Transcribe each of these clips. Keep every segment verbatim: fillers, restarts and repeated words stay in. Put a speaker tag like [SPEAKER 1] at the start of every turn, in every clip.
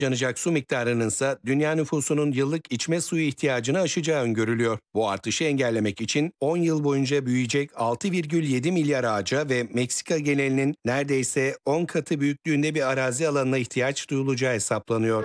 [SPEAKER 1] Yanacak su miktarının ise dünya nüfusunun yıllık içme suyu ihtiyacını aşacağı öngörülüyor. Bu artışı engellemek için on yıl boyunca büyüyecek altı virgül yedi milyar ağaca ve Meksika genelinin neredeyse on katı büyüklüğünde bir arazi alanına ihtiyaç duyulacağı hesaplanıyor.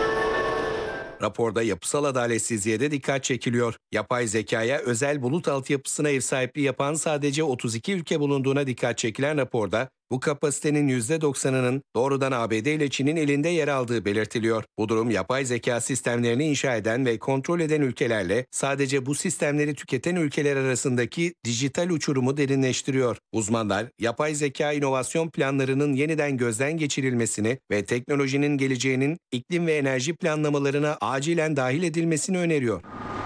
[SPEAKER 1] Raporda yapısal adaletsizliğe de dikkat çekiliyor. Yapay zekaya özel bulut altyapısına ev sahipliği yapan sadece otuz iki ülke bulunduğuna dikkat çekilen raporda, bu kapasitenin yüzde doksanının doğrudan A B D ile Çin'in elinde yer aldığı belirtiliyor. Bu durum yapay zeka sistemlerini inşa eden ve kontrol eden ülkelerle sadece bu sistemleri tüketen ülkeler arasındaki dijital uçurumu derinleştiriyor. Uzmanlar, yapay zeka inovasyon planlarının yeniden gözden geçirilmesini ve teknolojinin geleceğinin iklim ve enerji planlamalarına acilen dahil edilmesini öneriyor.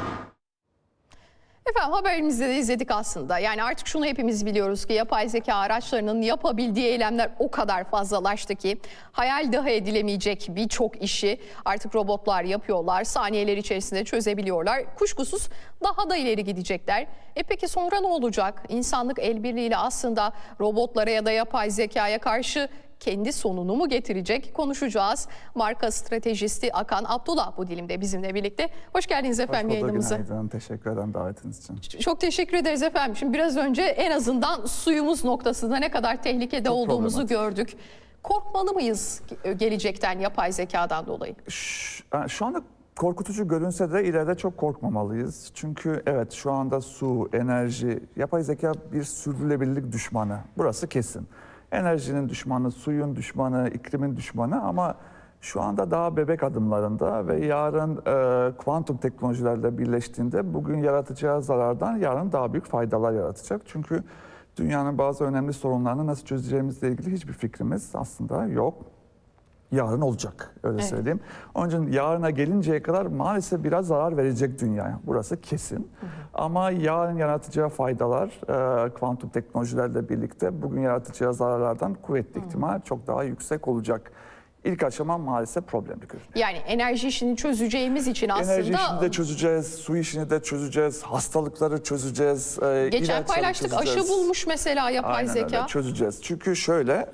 [SPEAKER 2] Efendim haberimizde de izledik aslında. Yani artık şunu hepimiz biliyoruz ki yapay zeka araçlarının yapabildiği eylemler o kadar fazlalaştı ki hayal dahi edilemeyecek birçok işi artık robotlar yapıyorlar. Saniyeler içerisinde çözebiliyorlar. Kuşkusuz daha da ileri gidecekler. E peki sonra ne olacak? İnsanlık el birliğiyle aslında robotlara ya da yapay zekaya karşı kendi sonunu mu getirecek? Konuşacağız. Marka stratejisti Akan Abdullah bu dilimde bizimle birlikte. Hoş geldiniz efendim yayınımıza.
[SPEAKER 3] Günaydın. Teşekkür ederim davetiniz için.
[SPEAKER 2] Çok teşekkür ederiz efendim. Şimdi biraz önce en azından suyumuz noktasında ne kadar tehlikede Çok olduğumuzu gördük. Korkmalı mıyız gelecekten yapay zekadan dolayı?
[SPEAKER 3] Şu, şu anda korkutucu görünse de ileride çok korkmamalıyız. Çünkü evet şu anda su, enerji, yapay zeka bir sürdürülebilirlik düşmanı. Burası kesin. Enerjinin düşmanı, suyun düşmanı, iklimin düşmanı ama şu anda daha bebek adımlarında ve yarın e, kuantum teknolojilerle birleştiğinde bugün yaratacağı zarardan yarın daha büyük faydalar yaratacak. Çünkü dünyanın bazı önemli sorunlarını nasıl çözeceğimizle ilgili hiçbir fikrimiz aslında yok. Yarın olacak, öyle evet. söyleyeyim. Onun için yarına gelinceye kadar maalesef biraz zarar verecek dünyaya. Burası kesin. Hı hı. Ama yarın yaratacağı faydalar e, kuantum teknolojilerle birlikte bugün yaratacağı zararlardan kuvvetli hı. ihtimal çok daha yüksek olacak. İlk aşama maalesef problemli görünüyor.
[SPEAKER 2] Yani enerji işini çözeceğimiz için aslında...
[SPEAKER 3] Enerji işini de çözeceğiz, su işini de çözeceğiz, hastalıkları çözeceğiz. E,
[SPEAKER 2] Geçen paylaştık çözeceğiz. Aşı bulmuş mesela yapay
[SPEAKER 3] Aynen
[SPEAKER 2] zeka.
[SPEAKER 3] Öyle, çözeceğiz. Çünkü şöyle...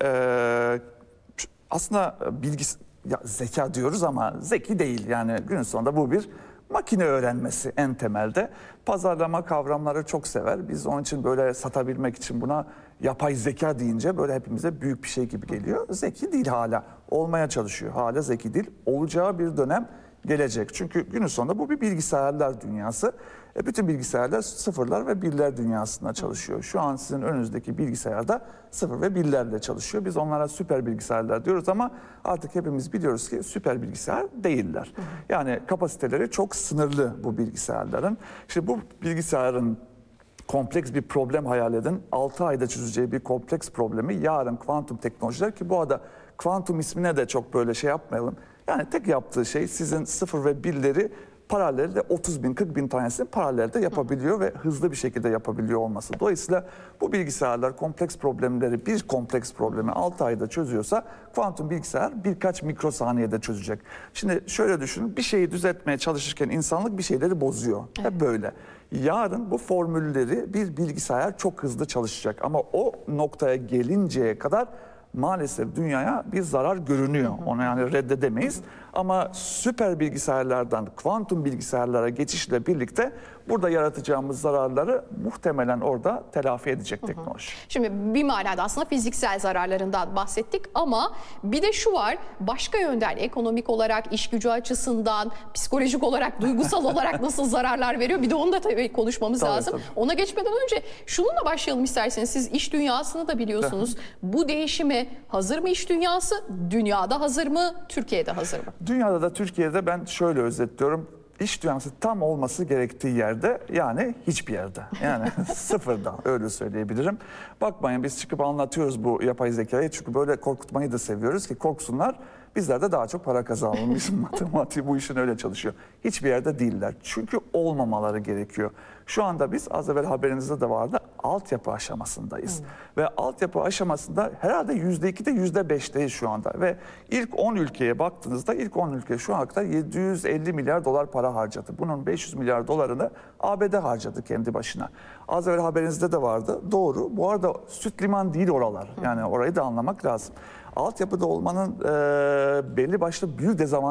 [SPEAKER 3] E, Aslında bilgis ya zeka diyoruz ama zeki değil. Yani günün sonunda bu bir makine öğrenmesi en temelde. Pazarlama kavramları çok sever. Biz onun için böyle satabilmek için buna yapay zeka deyince böyle hepimize büyük bir şey gibi geliyor. Zeki değil hala. Olmaya çalışıyor. Hala zeki değil. Olacağı bir dönem gelecek. Çünkü günün sonunda bu bir bilgisayarlar dünyası. E bütün bilgisayarlar sıfırlar ve birler dünyasında çalışıyor. Şu an sizin önünüzdeki bilgisayarda sıfır ve birlerle çalışıyor. Biz onlara süper bilgisayarlar diyoruz ama artık hepimiz biliyoruz ki süper bilgisayar değiller. Yani kapasiteleri çok sınırlı bu bilgisayarların. İşte bu bilgisayarın kompleks bir problem hayal edin. altı ayda çözeceği bir kompleks problemi yarın kuantum teknolojiler ki bu arada kuantum ismine de çok böyle şey yapmayalım. Yani tek yaptığı şey sizin sıfır ve birleri paralelde otuz bin kırk bin tanesini paralelde yapabiliyor ve hızlı bir şekilde yapabiliyor olması. Dolayısıyla bu bilgisayarlar kompleks problemleri bir kompleks problemi altı ayda çözüyorsa kuantum bilgisayar birkaç mikrosaniyede çözecek. Şimdi şöyle düşünün, bir şeyi düzeltmeye çalışırken insanlık bir şeyleri bozuyor. Hep böyle. Yarın bu formülleri bir bilgisayar çok hızlı çalışacak ama o noktaya gelinceye kadar maalesef dünyaya bir zarar görünüyor. Hı hı. Onu yani reddedemeyiz. Hı hı. Ama süper bilgisayarlardan kuantum bilgisayarlara geçişle birlikte burada yaratacağımız zararları muhtemelen orada telafi edecek teknoloji. Hı hı.
[SPEAKER 2] Şimdi bir manada aslında fiziksel zararlarından bahsettik ama bir de şu var, başka yönden ekonomik olarak, iş gücü açısından, psikolojik olarak, duygusal olarak nasıl zararlar veriyor? Bir de onu da tabii konuşmamız tabii, lazım. Tabii. Ona geçmeden önce şununla başlayalım isterseniz. Siz iş dünyasını da biliyorsunuz. Bu değişime hazır mı iş dünyası? Dünyada hazır mı? Türkiye'de hazır mı?
[SPEAKER 3] Dünyada da Türkiye'de ben şöyle özetliyorum. İş dünyası tam olması gerektiği yerde, yani hiçbir yerde. Yani sıfırda, öyle söyleyebilirim. Bakmayın biz çıkıp anlatıyoruz bu yapay zekayı çünkü böyle korkutmayı da seviyoruz ki korksunlar. Bizler de daha çok para kazanalım. Bizim matematiği bu işin öyle çalışıyor. Hiçbir yerde değiller. Çünkü olmamaları gerekiyor. Şu anda biz az evvel haberinizde de vardı, altyapı aşamasındayız. Hmm. Ve altyapı aşamasında herhalde yüzde ikide yüzde beşteyiz şu anda. Ve ilk on ülkeye baktığınızda ilk on ülke şu ana kadar yedi yüz elli milyar dolar para harcadı. Bunun beş yüz milyar dolarını A B D harcadı kendi başına. Az evvel haberinizde de vardı. Doğru. Bu arada süt liman değil oralar. Yani orayı da anlamak lazım. altyapıda olmanın e, belli başlı büyük dezavantajları